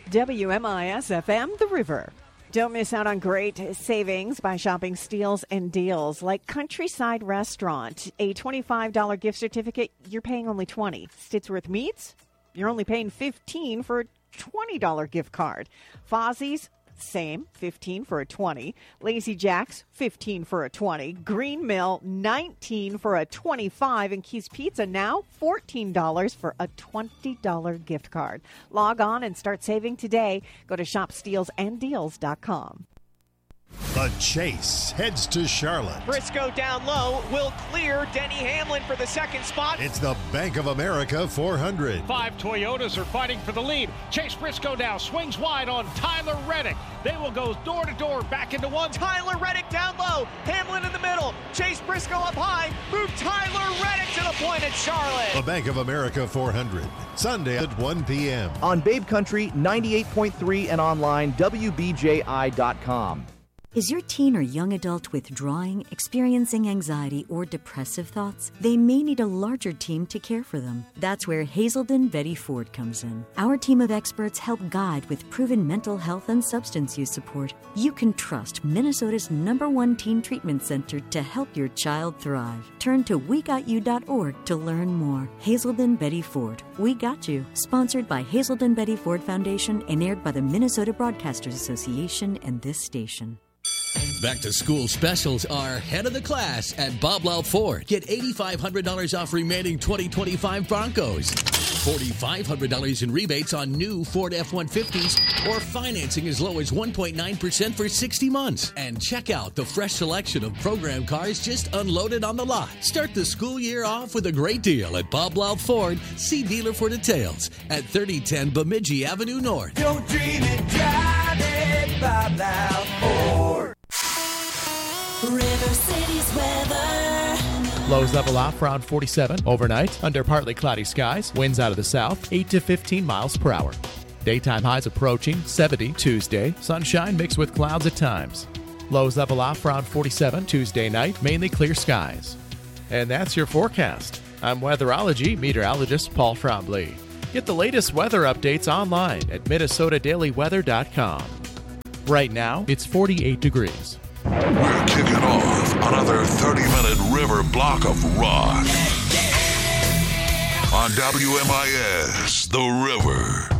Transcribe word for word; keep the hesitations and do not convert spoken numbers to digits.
W M I S F M, The River. Don't miss out on great savings by shopping steals and deals like Countryside Restaurant. A twenty-five dollars gift certificate, you're paying only twenty dollars. Stitsworth Meats, you're only paying fifteen dollars for a twenty dollars gift card. Fozzie's, same, fifteen for a twenty. Lazy Jack's, fifteen for a twenty. Green Mill, nineteen for a twenty-five. And Keith's Pizza now, fourteen dollars for a twenty dollars gift card. Log on and start saving today. Go to shop steals and deals dot com. The Chase heads to Charlotte. Briscoe down low will clear Denny Hamlin for the second spot. It's the Bank of America four hundred. Five Toyotas are fighting for the lead. Chase Briscoe now swings wide on Tyler Reddick. They will go door to door back into one. Tyler Reddick down low. Hamlin in the middle. Chase Briscoe up high. Move Tyler Reddick to the point at Charlotte. The Bank of America four hundred. Sunday at one p.m. on Babe Country ninety-eight point three and online W B J I dot com. Is your teen or young adult withdrawing, experiencing anxiety, or depressive thoughts? They may need a larger team to care for them. That's where Hazelden Betty Ford comes in. Our team of experts help guide with proven mental health and substance use support. You can trust Minnesota's number one teen treatment center to help your child thrive. Turn to we got you dot org to learn more. Hazelden Betty Ford. We Got You. Sponsored by Hazelden Betty Ford Foundation and aired by the Minnesota Broadcasters Association and this station. Back to school specials are head of the class at Bob Loud Ford. Get eight thousand five hundred dollars off remaining twenty twenty-five Broncos. four thousand five hundred dollars in rebates on new Ford F one fifties or financing as low as one point nine percent for sixty months. And check out the fresh selection of program cars just unloaded on the lot. Start the school year off with a great deal at Bob Loud Ford. See dealer for details at thirty ten Bemidji Avenue North. Don't dream it, drive it, Bob Loud Ford. River City's weather. Lows level off around forty-seven. Overnight, under partly cloudy skies. Winds out of the south, eight to fifteen miles per hour. Daytime highs approaching seventy Tuesday. Sunshine mixed with clouds at times. Lows level off around forty-seven Tuesday night. Mainly clear skies. And that's your forecast. I'm weatherology meteorologist Paul Trombley. Get the latest weather updates online at Minnesota Daily Weather dot com. Right now, it's forty-eight degrees. We're kicking off another thirty-minute river block of rock on W M I S, The River.